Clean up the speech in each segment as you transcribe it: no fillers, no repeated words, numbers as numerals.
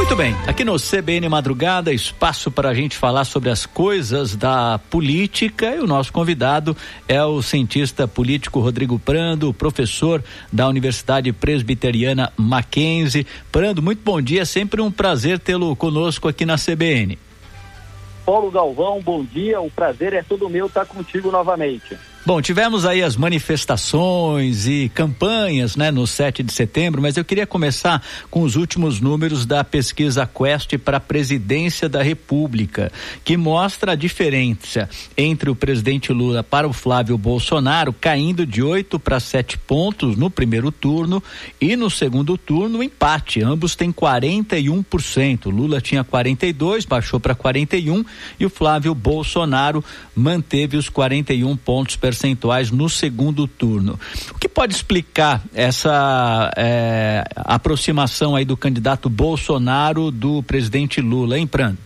Muito bem, aqui no CBN Madrugada, espaço para a gente falar sobre as coisas da política, e o nosso convidado é o cientista político Rodrigo Prando, professor da Universidade Presbiteriana Mackenzie. Prando, muito bom dia, sempre um prazer tê-lo conosco aqui na CBN. Paulo Galvão, bom dia, o prazer é todo meu estar contigo novamente. Bom, tivemos aí as manifestações e campanhas, né, no 7 de setembro, mas eu queria começar com os últimos números da pesquisa Quest para a presidência da República, que mostra a diferença entre o presidente Lula para o Flávio Bolsonaro, caindo de 8 para 7 pontos no primeiro turno, e no segundo turno, empate. Ambos têm 41%. Lula tinha 42%, baixou para 41%, e o Flávio Bolsonaro manteve os 41 pontos percentuais no segundo turno. O que pode explicar essa aproximação aí do candidato Bolsonaro do presidente Lula, hein, Prando?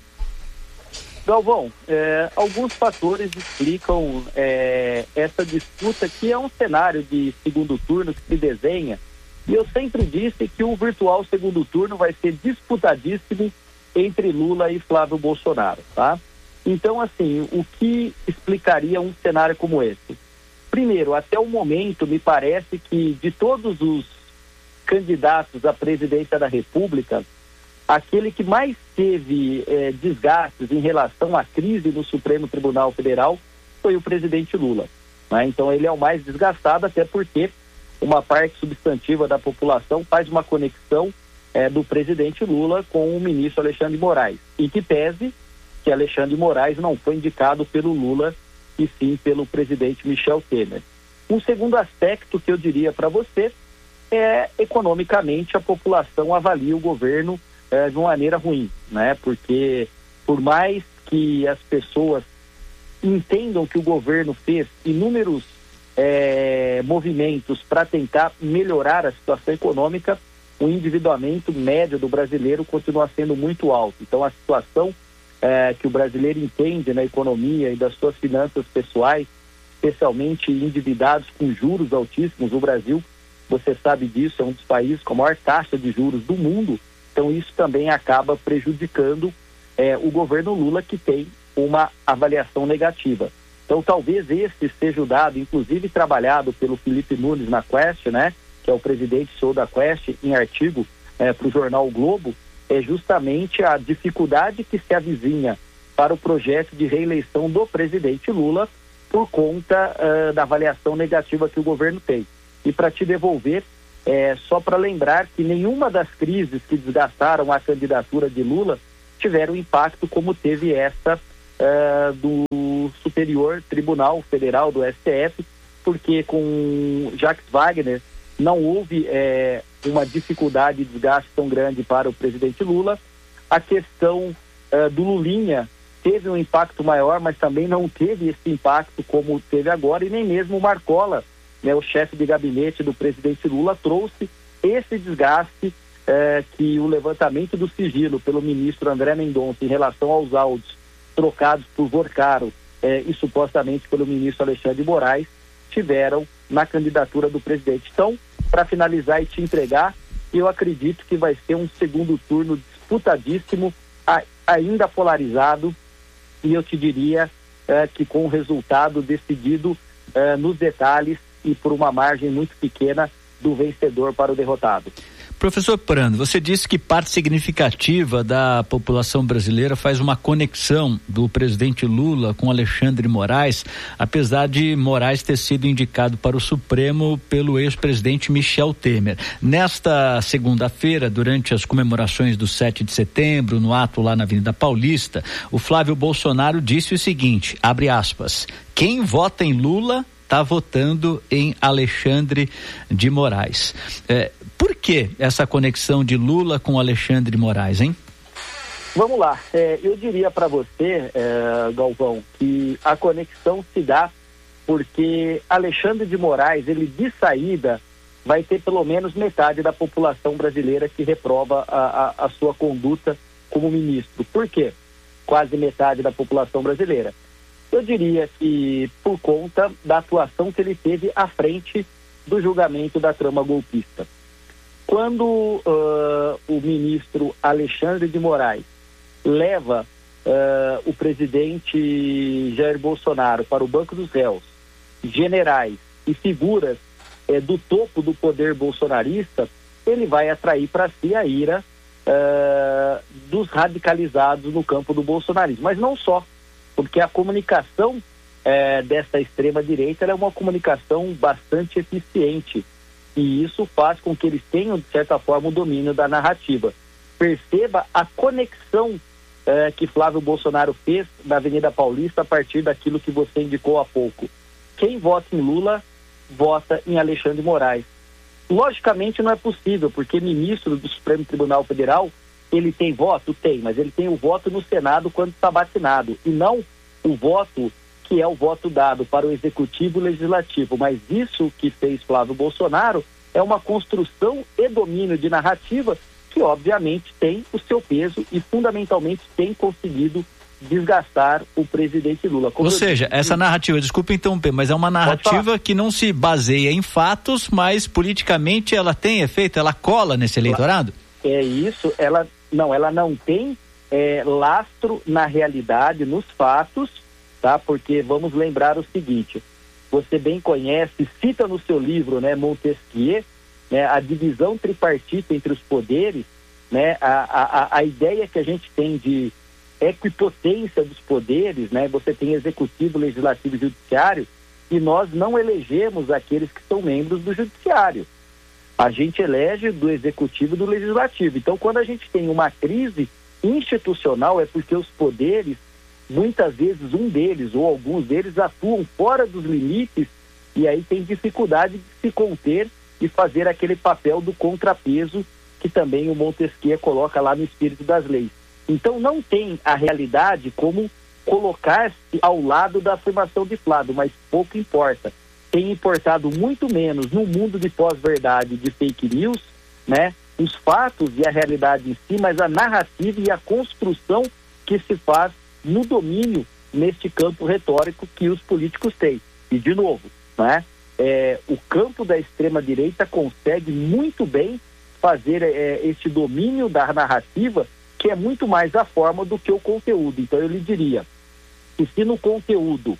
Galvão, alguns fatores explicam essa disputa, que é um cenário de segundo turno que se desenha, e eu sempre disse que o virtual segundo turno vai ser disputadíssimo entre Lula e Flávio Bolsonaro, tá? Então, assim, o que explicaria um cenário como esse? Primeiro, até o momento, me parece que de todos os candidatos à presidência da República, aquele que mais teve desgastes em relação à crise no Supremo Tribunal Federal foi o presidente Lula, né? Então, ele é o mais desgastado, até porque uma parte substantiva da população faz uma conexão do presidente Lula com o ministro Alexandre de Moraes, e que pese que Alexandre de Moraes não foi indicado pelo Lula, e sim pelo presidente Michel Temer. Um segundo aspecto que eu diria para você é, economicamente, a população avalia o governo de uma maneira ruim, né? Porque por mais que as pessoas entendam que o governo fez inúmeros movimentos para tentar melhorar a situação econômica, o endividamento médio do brasileiro continua sendo muito alto. Então, a situação que o brasileiro entende na economia e das suas finanças pessoais, especialmente endividados com juros altíssimos. O Brasil, você sabe disso, é um dos países com a maior taxa de juros do mundo. Então, isso também acaba prejudicando o governo Lula, que tem uma avaliação negativa. Então, talvez esse seja o dado, inclusive trabalhado pelo Felipe Nunes na Quest, né, que é o presidente CEO da Quest, em artigo para o jornal o Globo, é justamente a dificuldade que se avizinha para o projeto de reeleição do presidente Lula por conta da avaliação negativa que o governo tem. E para te devolver, só para lembrar que nenhuma das crises que desgastaram a candidatura de Lula tiveram impacto como teve essa do Superior Tribunal Federal, do STF, porque com Jacques Wagner não houve uma dificuldade de desgaste tão grande para o presidente Lula. A questão do Lulinha teve um impacto maior, mas também não teve esse impacto como teve agora, e nem mesmo o Marcola, né, o chefe de gabinete do presidente Lula, trouxe esse desgaste que o levantamento do sigilo pelo ministro André Mendonça em relação aos áudios trocados por Vorcaro e supostamente pelo ministro Alexandre de Moraes tiveram na candidatura do presidente. Então, para finalizar e te entregar, eu acredito que vai ser um segundo turno disputadíssimo, ainda polarizado, e eu te diria que com o resultado decidido nos detalhes e por uma margem muito pequena do vencedor para o derrotado. Professor Prando, você disse que parte significativa da população brasileira faz uma conexão do presidente Lula com Alexandre de Moraes, apesar de Moraes ter sido indicado para o Supremo pelo ex-presidente Michel Temer. Nesta segunda-feira, durante as comemorações do 7 de setembro, no ato lá na Avenida Paulista, o Flávio Bolsonaro disse o seguinte, abre aspas, quem vota em Lula está votando em Alexandre de Moraes. Por que essa conexão de Lula com Alexandre de Moraes, hein? Vamos lá. Eu diria para você, Galvão, que a conexão se dá porque Alexandre de Moraes, ele de saída vai ter pelo menos metade da população brasileira que reprova a sua conduta como ministro. Por quê? Quase metade da população brasileira. Eu diria que por conta da atuação que ele teve à frente do julgamento da trama golpista. Quando o ministro Alexandre de Moraes leva o presidente Jair Bolsonaro para o banco dos réus, generais e figuras do topo do poder bolsonarista, ele vai atrair para si a ira dos radicalizados no campo do bolsonarismo. Mas não só, porque a comunicação dessa extrema-direita é uma comunicação bastante eficiente, e isso faz com que eles tenham, de certa forma, o domínio da narrativa. Perceba a conexão que Flávio Bolsonaro fez na Avenida Paulista a partir daquilo que você indicou há pouco. Quem vota em Lula, vota em Alexandre de Moraes. Logicamente não é possível, porque ministro do Supremo Tribunal Federal, ele tem voto? Tem, mas ele tem o voto no Senado quando está vacinado, e não o voto que é o voto dado para o Executivo e o Legislativo. Mas isso que fez Flávio Bolsonaro é uma construção e domínio de narrativa que obviamente tem o seu peso e fundamentalmente tem conseguido desgastar o presidente Lula. Ou seja, essa narrativa, desculpa interromper, mas é uma narrativa que não se baseia em fatos, mas politicamente ela tem efeito, ela cola nesse eleitorado? É isso, ela não tem lastro na realidade, nos fatos, tá? Porque vamos lembrar o seguinte, você bem conhece, cita no seu livro, né, Montesquieu, né, a divisão tripartite entre os poderes, né, a ideia que a gente tem de equipotência dos poderes, né? Você tem executivo, legislativo e judiciário, e nós não elegemos aqueles que são membros do judiciário. A gente elege do executivo e do legislativo. Então, quando a gente tem uma crise institucional, é porque os poderes, muitas vezes um deles ou alguns deles atuam fora dos limites, e aí tem dificuldade de se conter e fazer aquele papel do contrapeso que também o Montesquieu coloca lá no espírito das leis. Então não tem a realidade como colocar-se ao lado da afirmação de Flávio, mas pouco importa. Tem importado muito menos no mundo de pós-verdade, de fake news, né? Os fatos e a realidade em si, mas a narrativa e a construção que se faz no domínio neste campo retórico que os políticos têm. E de novo, né? O campo da extrema-direita consegue muito bem fazer este domínio da narrativa, que é muito mais a forma do que o conteúdo. Então eu lhe diria que se no conteúdo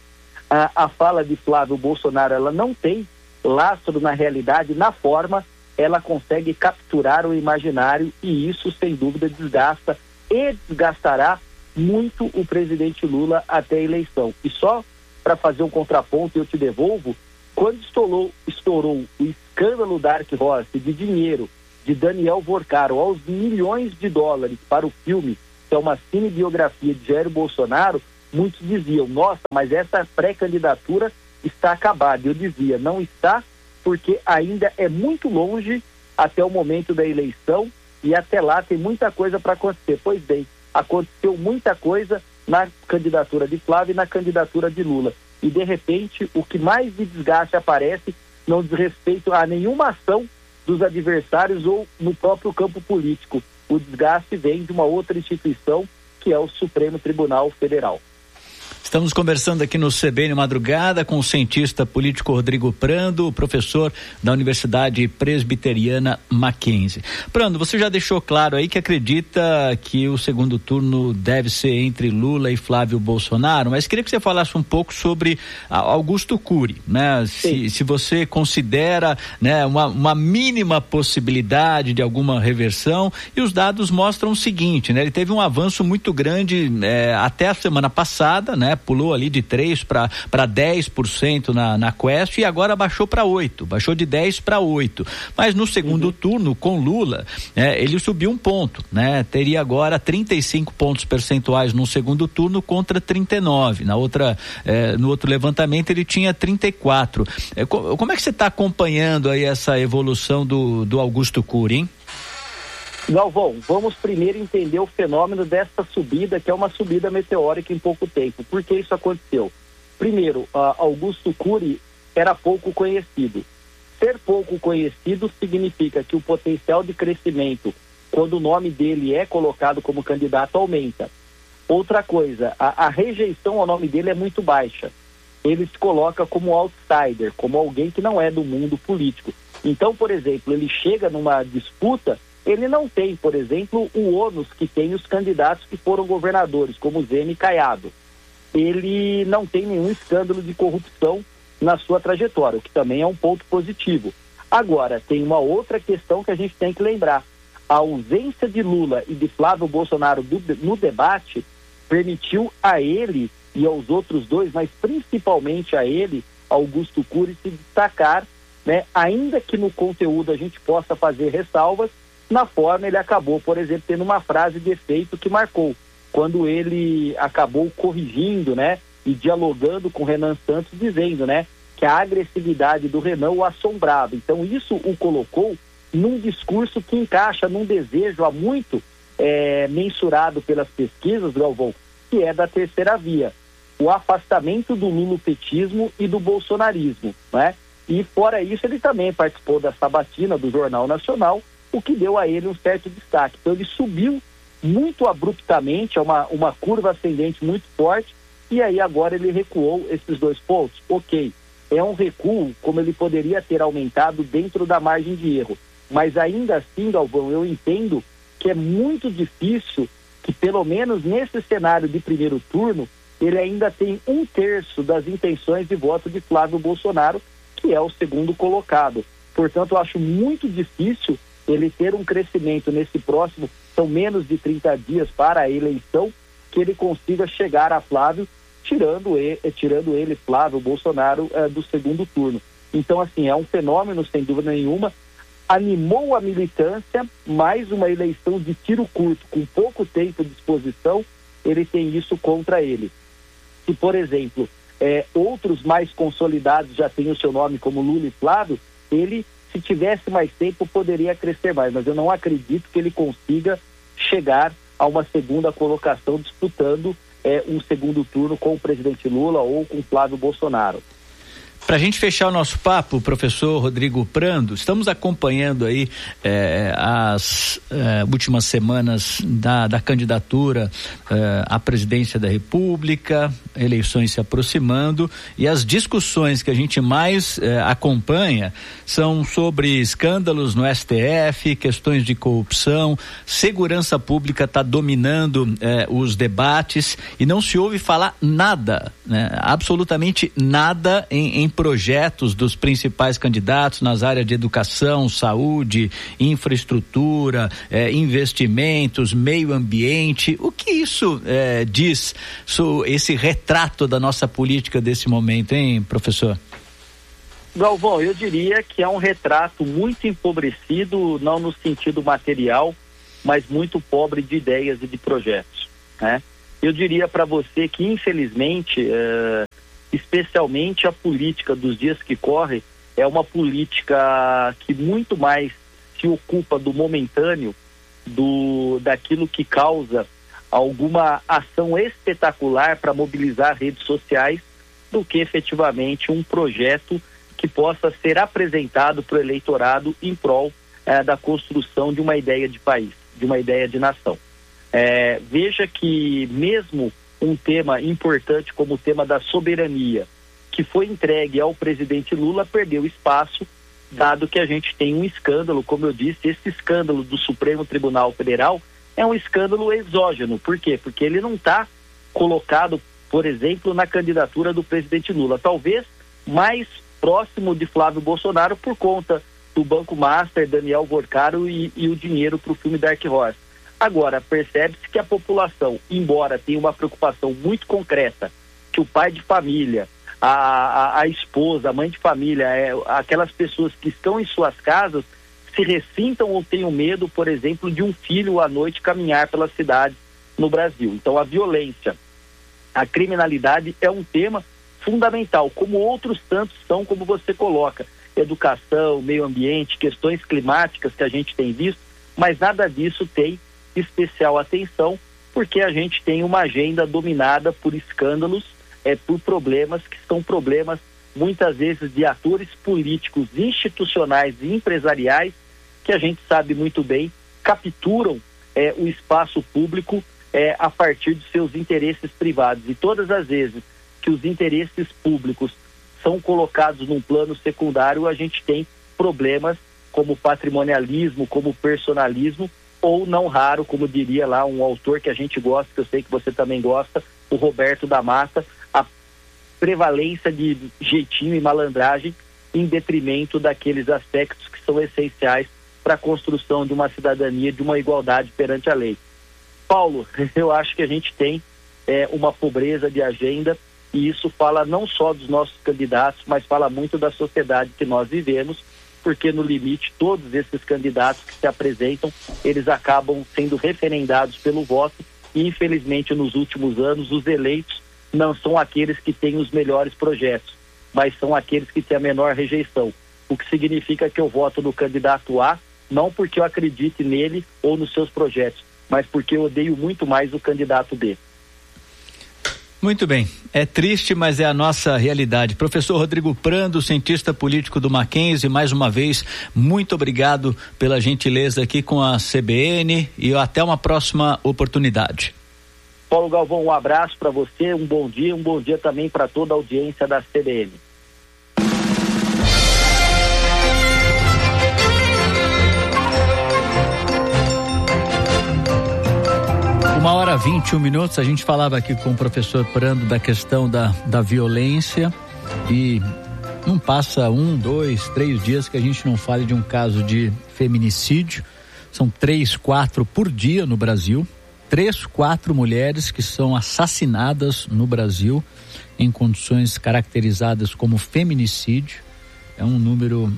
a fala de Flávio Bolsonaro ela não tem lastro na realidade, na forma ela consegue capturar o imaginário, e isso sem dúvida desgasta e desgastará muito o presidente Lula até a eleição. E só para fazer um contraponto, eu te devolvo, quando estourou o escândalo Dark Horse de dinheiro de Daniel Vorcaro aos milhões de dólares para o filme, que é uma cinebiografia de Jair Bolsonaro, muitos diziam, nossa, mas essa pré-candidatura está acabada. Eu dizia, não está, porque ainda é muito longe até o momento da eleição, e até lá tem muita coisa para acontecer. Pois bem, aconteceu muita coisa na candidatura de Flávio e na candidatura de Lula. E de repente, o que mais de desgaste aparece não diz respeito a nenhuma ação dos adversários ou no próprio campo político. O desgaste vem de uma outra instituição, que é o Supremo Tribunal Federal. Estamos conversando aqui no CBN Madrugada com o cientista político Rodrigo Prando, professor da Universidade Presbiteriana Mackenzie. Prando, você já deixou claro aí que acredita que o segundo turno deve ser entre Lula e Flávio Bolsonaro, mas queria que você falasse um pouco sobre Augusto Cury, né? Se você considera, né, uma mínima possibilidade de alguma reversão, e os dados mostram o seguinte, né? Ele teve um avanço muito grande até a semana passada, né? Pulou ali de 3% para 10% na Quest, e agora baixou para 8%, baixou de 10% para 8%. Mas no segundo turno, com Lula, ele subiu 1 ponto, né? Teria agora 35 pontos percentuais no segundo turno contra 39. No outro levantamento ele tinha 34. Como é que você está acompanhando aí essa evolução do Augusto Cury, hein? Galvão, vamos primeiro entender o fenômeno dessa subida, que é uma subida meteórica em pouco tempo. Por que isso aconteceu? Primeiro, Augusto Cury era pouco conhecido. Ser pouco conhecido significa que o potencial de crescimento, quando o nome dele é colocado como candidato, aumenta. Outra coisa, a rejeição ao nome dele é muito baixa. Ele se coloca como outsider, como alguém que não é do mundo político. Então, por exemplo, ele chega numa disputa ele não tem, por exemplo, o ônus que tem os candidatos que foram governadores, como Zema e Caiado. Ele não tem nenhum escândalo de corrupção na sua trajetória, o que também é um ponto positivo. Agora, tem uma outra questão que a gente tem que lembrar. A ausência de Lula e de Flávio Bolsonaro no debate permitiu a ele e aos outros dois, mas principalmente a ele, Augusto Cury, se destacar, né? Ainda que no conteúdo a gente possa fazer ressalvas, na forma ele acabou, por exemplo, tendo uma frase de efeito que marcou, quando ele acabou corrigindo, né, e dialogando com Renan Santos, dizendo, né, que a agressividade do Renan o assombrava. Então isso o colocou num discurso que encaixa num desejo há muito mensurado pelas pesquisas, Galvão, que é da terceira via, o afastamento do lulopetismo e do bolsonarismo, né? E fora isso ele também participou da sabatina do Jornal Nacional, o que deu a ele um certo destaque. Então ele subiu muito abruptamente, uma curva ascendente muito forte, e aí agora ele recuou esses 2 pontos. Ok, é um recuo como ele poderia ter aumentado dentro da margem de erro, mas ainda assim, Galvão, eu entendo que é muito difícil que pelo menos nesse cenário de primeiro turno ele ainda tem 1/3 das intenções de voto de Flávio Bolsonaro, que é o segundo colocado. Portanto, eu acho muito difícil ele ter um crescimento nesse próximo, são menos de 30 dias para a eleição, que ele consiga chegar a Flávio, tirando ele, Flávio Bolsonaro, do segundo turno. Então, assim, é um fenômeno, sem dúvida nenhuma, animou a militância, mais uma eleição de tiro curto, com pouco tempo de disposição, ele tem isso contra ele. Se, por exemplo, outros mais consolidados já têm o seu nome, como Lula e Flávio, ele, se tivesse mais tempo, poderia crescer mais, mas eu não acredito que ele consiga chegar a uma segunda colocação disputando um segundo turno com o presidente Lula ou com Flávio Bolsonaro. Para a gente fechar o nosso papo, professor Rodrigo Prando, estamos acompanhando aí as últimas semanas da candidatura à presidência da República, eleições se aproximando, e as discussões que a gente mais acompanha são sobre escândalos no STF, questões de corrupção, segurança pública está dominando os debates e não se ouve falar nada, né? Absolutamente nada em projetos dos principais candidatos nas áreas de educação, saúde, infraestrutura, investimentos, meio ambiente. O que isso diz sobre esse retrato da nossa política desse momento, hein, professor? Galvão, eu diria que é um retrato muito empobrecido, não no sentido material, mas muito pobre de ideias e de projetos, né? Eu diria para você que, infelizmente, especialmente a política dos dias que correm, é uma política que muito mais se ocupa do momentâneo, daquilo que causa alguma ação espetacular para mobilizar redes sociais, do que efetivamente um projeto que possa ser apresentado para o eleitorado em prol da construção de uma ideia de país, de uma ideia de nação. Veja que mesmo um tema importante como o tema da soberania, que foi entregue ao presidente Lula, perdeu espaço, dado que a gente tem um escândalo, como eu disse, esse escândalo do Supremo Tribunal Federal é um escândalo exógeno. Por quê? Porque ele não está colocado, por exemplo, na candidatura do presidente Lula, talvez mais próximo de Flávio Bolsonaro por conta do Banco Master, Daniel Vorcaro e o dinheiro para o filme Dark Horse. Agora, percebe-se que a população, embora tenha uma preocupação muito concreta, que o pai de família, a esposa, a mãe de família, aquelas pessoas que estão em suas casas, se ressintam ou tenham medo, por exemplo, de um filho à noite caminhar pela cidade no Brasil. Então, a violência, a criminalidade é um tema fundamental, como outros tantos são, como você coloca, educação, meio ambiente, questões climáticas que a gente tem visto, mas nada disso tem especial atenção, porque a gente tem uma agenda dominada por escândalos, por problemas que são problemas muitas vezes de atores políticos, institucionais e empresariais, que a gente sabe muito bem, capturam o espaço público a partir de seus interesses privados. E todas as vezes que os interesses públicos são colocados num plano secundário, a gente tem problemas como patrimonialismo, como personalismo, ou não raro, como diria lá um autor que a gente gosta, que eu sei que você também gosta, o Roberto da Mata, a prevalência de jeitinho e malandragem em detrimento daqueles aspectos que são essenciais para a construção de uma cidadania, de uma igualdade perante a lei. Paulo, eu acho que a gente tem uma pobreza de agenda, e isso fala não só dos nossos candidatos, mas fala muito da sociedade que nós vivemos, porque no limite todos esses candidatos que se apresentam, eles acabam sendo referendados pelo voto, e infelizmente nos últimos anos os eleitos não são aqueles que têm os melhores projetos, mas são aqueles que têm a menor rejeição, o que significa que eu voto no candidato A, não porque eu acredite nele ou nos seus projetos, mas porque eu odeio muito mais o candidato B. Muito bem, é triste, mas é a nossa realidade. Professor Rodrigo Prando, cientista político do Mackenzie, mais uma vez, muito obrigado pela gentileza aqui com a CBN e até uma próxima oportunidade. Paulo Galvão, um abraço para você, um bom dia também para toda a audiência da CBN. 1h21, a gente falava aqui com o professor Prando da questão da violência, e não passa 1, 2, 3 dias que a gente não fale de um caso de feminicídio. São 3, 4 por dia no Brasil, 3, 4 mulheres que são assassinadas no Brasil em condições caracterizadas como feminicídio. É um número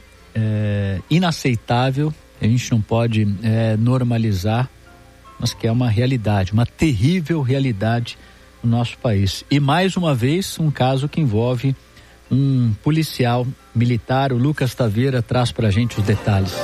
inaceitável, a gente não pode normalizar, mas que é uma realidade, uma terrível realidade no nosso país. E mais uma vez, um caso que envolve um policial militar. O Lucas Taveira traz pra gente os detalhes.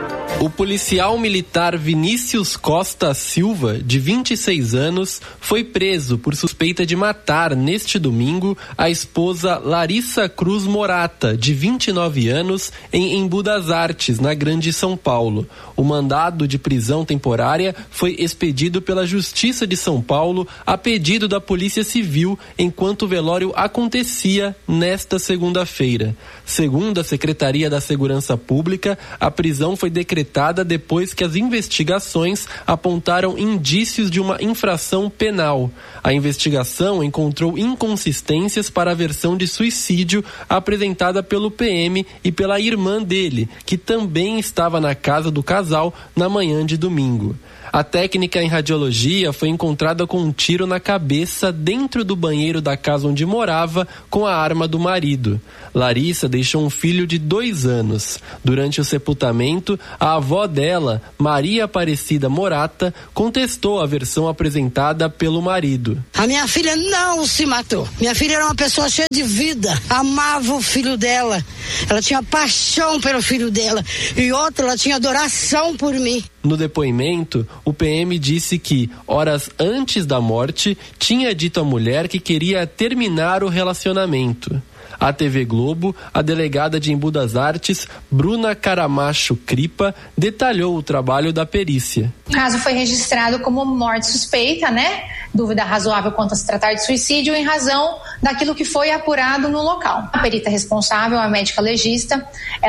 O policial militar Vinícius Costa Silva, de 26 anos, foi preso por suspeita de matar neste domingo a esposa Larissa Cruz Morata, de 29 anos, em Embu das Artes, na Grande São Paulo. O mandado de prisão temporária foi expedido pela Justiça de São Paulo a pedido da Polícia Civil, enquanto o velório acontecia nesta segunda-feira. Segundo a Secretaria da Segurança Pública, a prisão foi decretada depois que as investigações apontaram indícios de uma infração penal. A investigação encontrou inconsistências para a versão de suicídio apresentada pelo PM e pela irmã dele, que também estava na casa do casal na manhã de domingo. A técnica em radiologia foi encontrada com um tiro na cabeça dentro do banheiro da casa onde morava, com a arma do marido. Larissa deixou um filho de 2 anos. Durante o sepultamento, a avó dela, Maria Aparecida Morata, contestou a versão apresentada pelo marido. A minha filha não se matou. Minha filha era uma pessoa cheia de vida, amava o filho dela. Ela tinha paixão pelo filho dela. E outra, ela tinha adoração por mim. No depoimento, o PM disse que, horas antes da morte, tinha dito à mulher que queria terminar o relacionamento. À TV Globo, a delegada de Embu das Artes, Bruna Caramacho Cripa, detalhou o trabalho da perícia. O caso foi registrado como morte suspeita, Dúvida razoável quanto a se tratar de suicídio em razão daquilo que foi apurado no local. A perita responsável, a médica legista,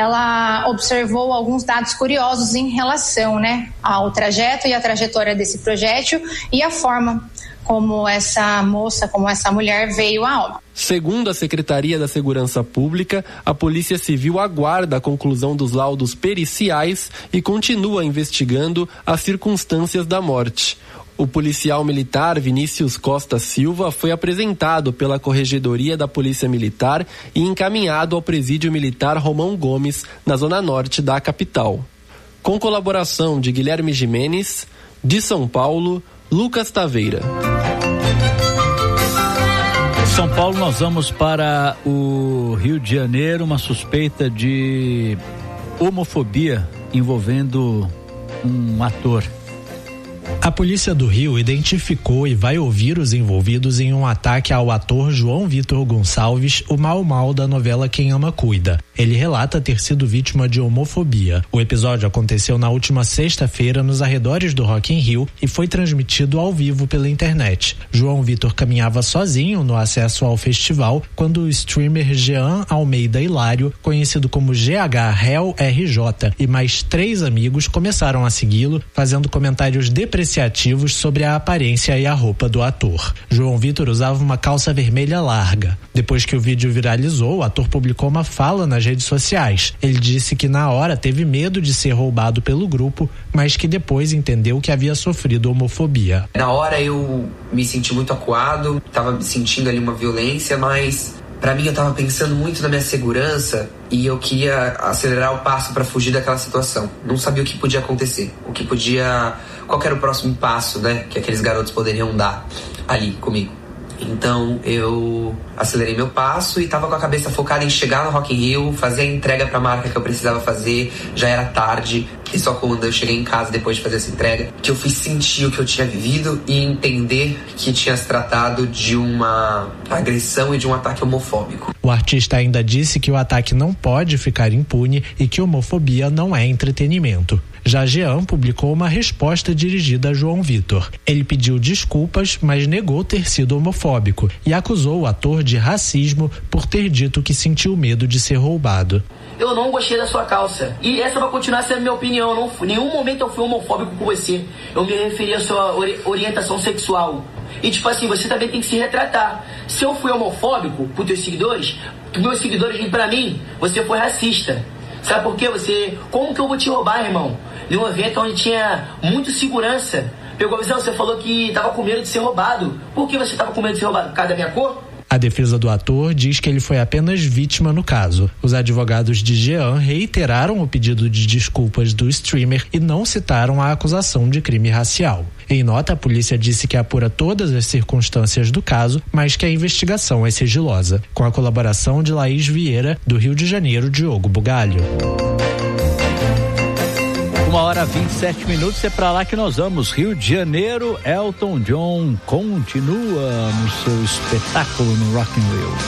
ela observou alguns dados curiosos em relação, ao trajeto e a trajetória desse projétil e a forma como essa moça, como essa mulher veio a óbito. Segundo a Secretaria da Segurança Pública, a Polícia Civil aguarda a conclusão dos laudos periciais e continua investigando as circunstâncias da morte. O policial militar Vinícius Costa Silva foi apresentado pela Corregedoria da Polícia Militar e encaminhado ao Presídio Militar Romão Gomes, na zona norte da capital. Com colaboração de Guilherme Jimenez, de São Paulo, Lucas Taveira. São Paulo, nós vamos para o Rio de Janeiro. Uma suspeita de homofobia envolvendo um ator. A polícia do Rio identificou e vai ouvir os envolvidos em um ataque ao ator João Vitor Gonçalves, o Mau da novela Quem Ama Cuida. Ele relata ter sido vítima de homofobia. O episódio aconteceu na última sexta-feira nos arredores do Rock in Rio e foi transmitido ao vivo pela internet. João Vitor caminhava sozinho no acesso ao festival quando o streamer Jean Almeida Hilário, conhecido como GH-RJ, e mais 3 amigos começaram a segui-lo, fazendo comentários depreciativos sobre a aparência e a roupa do ator. João Vitor usava uma calça vermelha larga. Depois que o vídeo viralizou, o ator publicou uma fala nas redes sociais. Ele disse que na hora teve medo de ser roubado pelo grupo, mas que depois entendeu que havia sofrido homofobia. Na hora eu me senti muito acuado, estava sentindo ali uma violência, mas pra mim eu tava pensando muito na minha segurança e eu queria acelerar o passo pra fugir daquela situação. Não sabia o que podia acontecer, qual era o próximo passo, né, que aqueles garotos poderiam dar ali comigo. Então eu acelerei meu passo e tava com a cabeça focada em chegar no Rock in Rio, fazer a entrega pra marca que eu precisava fazer. Já era tarde e só quando eu cheguei em casa depois de fazer essa entrega que eu fui sentir o que eu tinha vivido e entender que tinha se tratado de uma agressão e de um ataque homofóbico. O artista ainda disse que o ataque não pode ficar impune e que homofobia não é entretenimento. Já Jean publicou uma resposta dirigida a João Vitor. Ele pediu desculpas, mas negou ter sido homofóbico e acusou o ator de racismo por ter dito que sentiu medo de ser roubado. Eu não gostei da sua calça. E essa vai continuar sendo a minha opinião. Em nenhum momento eu fui homofóbico com você. Eu me referi à sua orientação sexual. E tipo assim, você também tem que se retratar. Se eu fui homofóbico com teus seguidores vêm pra mim, você foi racista. Sabe por quê? Como que eu vou te roubar, irmão? Em um evento onde tinha muito segurança. Pegou a visão? Você falou que tava com medo de ser roubado. Por que você tava com medo de ser roubado? Por causa da minha cor? A defesa do ator diz que ele foi apenas vítima no caso. Os advogados de Jean reiteraram o pedido de desculpas do streamer e não citaram a acusação de crime racial. Em nota, a polícia disse que apura todas as circunstâncias do caso, mas que a investigação é sigilosa. Com a colaboração de Laís Vieira, do Rio de Janeiro, Diogo Bugalho. 1h27, é pra lá que nós vamos. Rio de Janeiro, Elton John continua no seu espetáculo no Rock in Rio.